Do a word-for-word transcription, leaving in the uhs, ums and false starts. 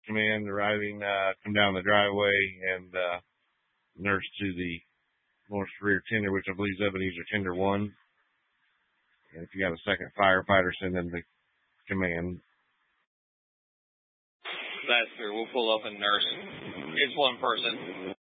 command arriving, uh, come down the driveway and, uh, nurse to the north rear tender, which I believe is Ebenezer Tender one. And if you got a second firefighter, send them to command. That's true. We'll pull up and nurse. It's one person.